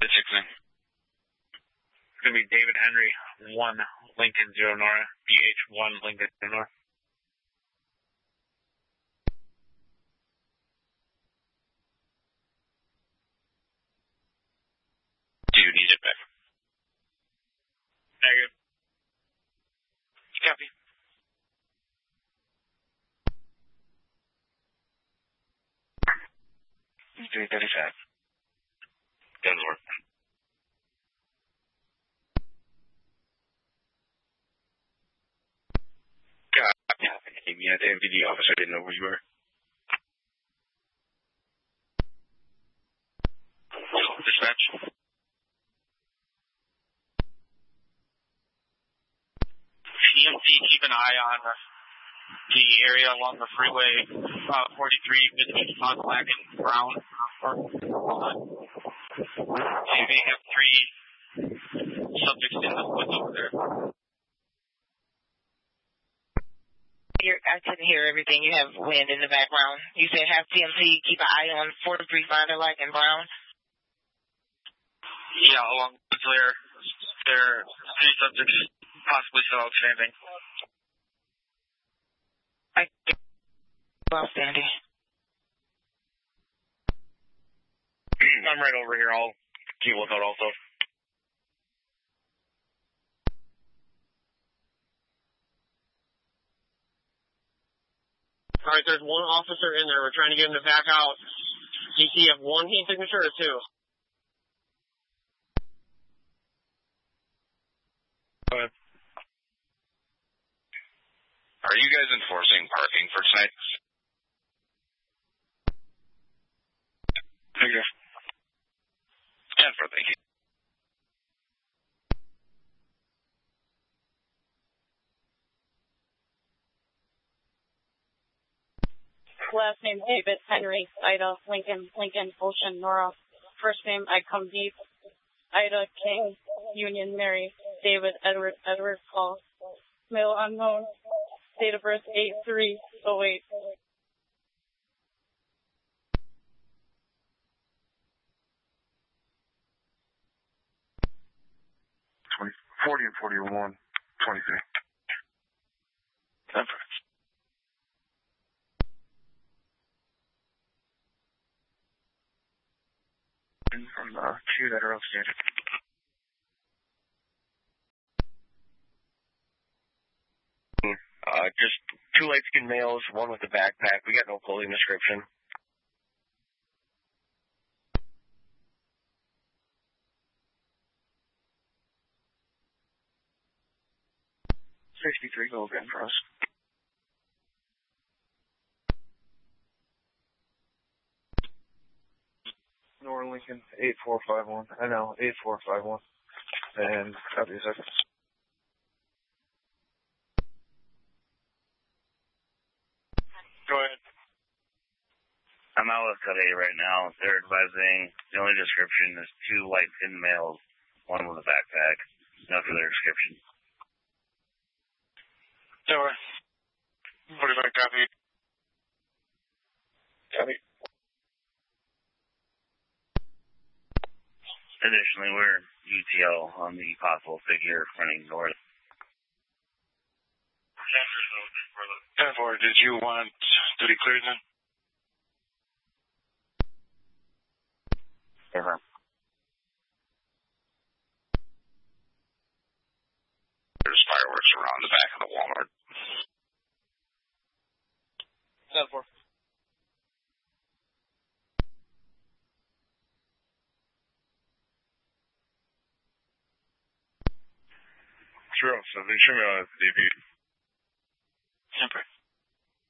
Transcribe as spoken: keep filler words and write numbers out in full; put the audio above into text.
The six nine. It's going to be David Henry, one Lincoln, zero Nora. B H one Lincoln, zero Nora. Do you need it back? Negative. Copy. three thirty-five. Doesn't work. God, copy. Me at the M V D office. I didn't know where you were. Dispatch. C M C, keep an eye on the area along the freeway, uh, forty-three between Pontiac and Brown. Or, they may have three subjects in the woods over there. You're, I couldn't hear everything. You have wind in the background. You said have C M C keep an eye on forty-three Fonder like and Brown? Yeah, along the clear. There are three subjects possibly still outstanding. I outstanding. I'm right over here. I'll keep a lookout also. All right, there's one officer in there. We're trying to get him to back out. D C, you have one heat signature or two? Go ahead. Are you guys enforcing parking for tonight? Figure. Stand for thank you. Last name David Henry, Ida, Lincoln, Lincoln, Ocean, Nora. First name I come deep, Ida, King, Union, Mary, David, Edward, Edward, Paul. Male unknown. Date of birth eight three oh eight. twenty, forty and forty-one, twenty-three. Temperance. From the two that are outstanding. Uh, just two light-skinned males, one with a backpack. We got no clothing description. sixty-three, go again for us. Nora Lincoln, eight four five one. I know, eight four five one. And copy a second. Go ahead. I'm out with Cut A right now. They're advising the only description is two light-skinned males, one with a backpack. No further description. Tower. forty-five, copy. Copy. Additionally, we're U T L on the possible figure running north. ten four, did you want to be cleared then? Ever. There's fireworks around the back of the Walmart. ten four. True, so they should be on the D B. Temper.